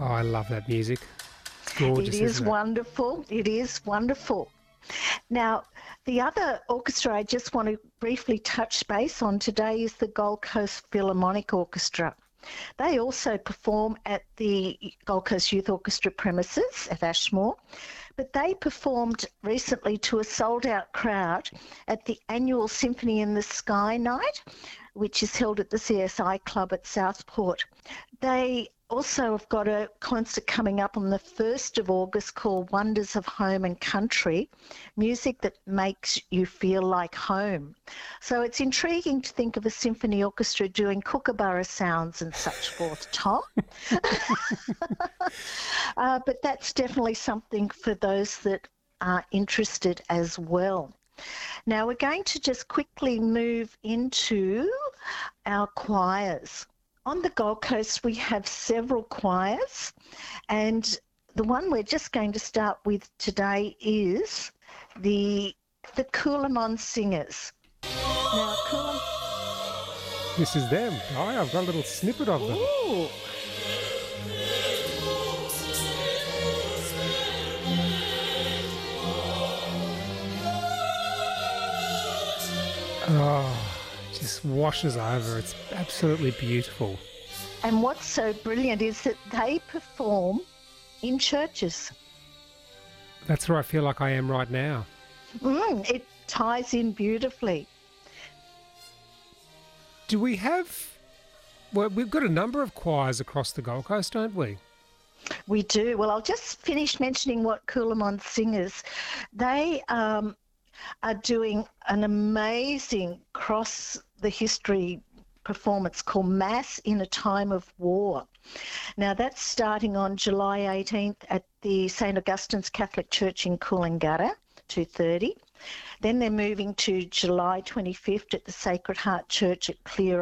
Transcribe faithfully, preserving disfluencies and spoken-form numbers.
Oh, I love that music. It's gorgeous, It is isn't it? wonderful. It is wonderful. Now, the other orchestra I just want to briefly touch base on today is the Gold Coast Philharmonic Orchestra. They also perform at the Gold Coast Youth Orchestra premises at Ashmore, but they performed recently to a sold-out crowd at the annual Symphony in the Sky night, which is held at the C S I Club at Southport. They also have got a concert coming up on the first of August called Wonders of Home and Country, music that makes you feel like home. So it's intriguing to think of a symphony orchestra doing kookaburra sounds and such forth, Tom. uh, but that's definitely something for those that are interested as well. Now we're going to just quickly move into our choirs. On the Gold Coast, we have several choirs, and the one we're just going to start with today is the the Coolamon Singers. Now, Coolam- This is them. Oh, I've got a little snippet of them. Ooh. Oh, just washes over. It's absolutely beautiful. And what's so brilliant is that they perform in churches. That's where I feel like I am right now. Mm, it ties in beautifully. Do we have... Well, we've got a number of choirs across the Gold Coast, don't we? We do. Well, I'll just finish mentioning what Coolamon Singers, they um, are doing an amazing cross the history performance called Mass in a Time of War. Now, that's starting on July eighteenth at the Saint Augustine's Catholic Church in Coolangatta, two thirty. Then they're moving to July twenty-fifth at the Sacred Heart Church at Clear